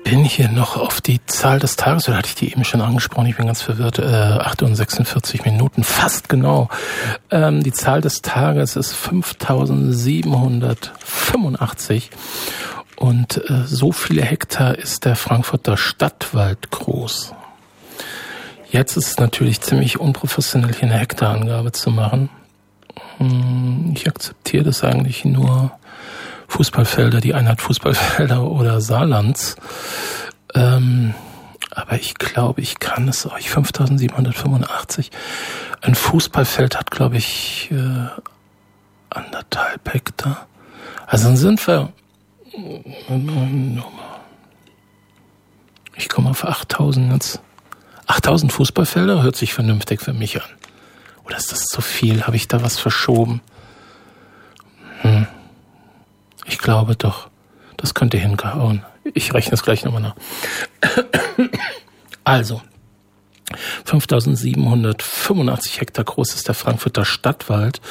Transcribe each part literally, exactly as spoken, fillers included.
bin hier noch auf die Zahl des Tages, oder hatte ich die eben schon angesprochen? Ich bin ganz verwirrt. Äh, acht Uhr sechsundvierzig Minuten, fast genau. Ähm, die Zahl des Tages ist fünftausendsiebenhundertfünfundachtzig. Und äh, so viele Hektar ist der Frankfurter Stadtwald groß. Jetzt ist es natürlich ziemlich unprofessionell, hier eine Hektarangabe zu machen. Ich akzeptiere das eigentlich nur Fußballfelder, die Einheit Fußballfelder oder Saarlands. Ähm, aber ich glaube, ich kann es euch. fünftausendsiebenhundertfünfundachtzig. Ein Fußballfeld hat, glaube ich, äh, anderthalb Hektar. Also dann sind wir... Ich komme auf achttausend jetzt. achttausend Fußballfelder hört sich vernünftig für mich an. Oder ist das zu viel? Habe ich da was verschoben? Hm. Ich glaube doch, das könnte hingehauen. Ich rechne es gleich nochmal nach. Also, fünftausendsiebenhundertfünfundachtzig Hektar groß ist der Frankfurter Stadtwald.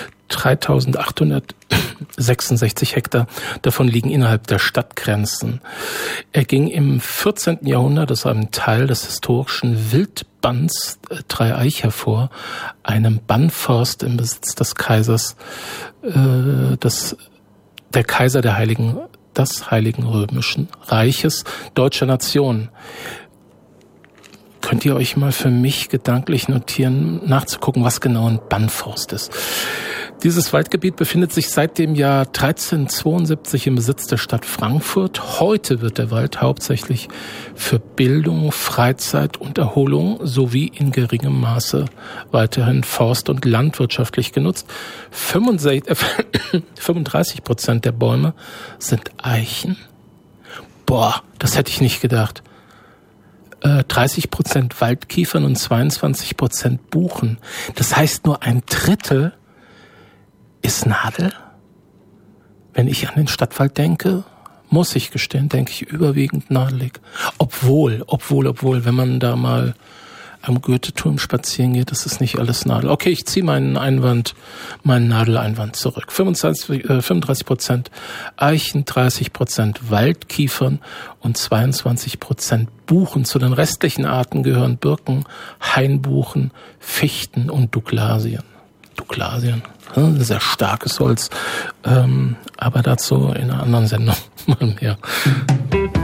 dreitausendachthundertsechsundsechzig Hektar davon liegen innerhalb der Stadtgrenzen. Er ging im vierzehnten Jahrhundert aus einem Teil des historischen Wildbanns Dreieich hervor, einem Bannforst im Besitz des Kaisers, äh, des, der Kaiser der Heiligen, des Heiligen Römischen Reiches deutscher Nation. Könnt ihr euch mal für mich gedanklich notieren, nachzugucken, was genau ein Bannforst ist. Dieses Waldgebiet befindet sich seit dem Jahr dreizehnhundertzweiundsiebzig im Besitz der Stadt Frankfurt. Heute wird der Wald hauptsächlich für Bildung, Freizeit und Erholung sowie in geringem Maße weiterhin forst- und landwirtschaftlich genutzt. fünfunddreißig Prozent der Bäume sind Eichen. Boah, das hätte ich nicht gedacht. dreißig Prozent Waldkiefern und zweiundzwanzig Prozent Buchen. Das heißt, nur ein Drittel ist Nadel. Wenn ich an den Stadtwald denke, muss ich gestehen, denke ich überwiegend nadelig. Obwohl, obwohl, obwohl, wenn man da mal am Goethe-Turm spazieren geht, das ist nicht alles Nadel. Okay, ich ziehe meinen Einwand, meinen Nadeleinwand zurück. fünfundzwanzig, äh, fünfunddreißig Prozent Eichen, dreißig Prozent Waldkiefern und zweiundzwanzig Prozent Buchen. Zu den restlichen Arten gehören Birken, Hainbuchen, Fichten und Douglasien. Douglasien, sehr starkes Holz, ähm, aber dazu in einer anderen Sendung mal mehr.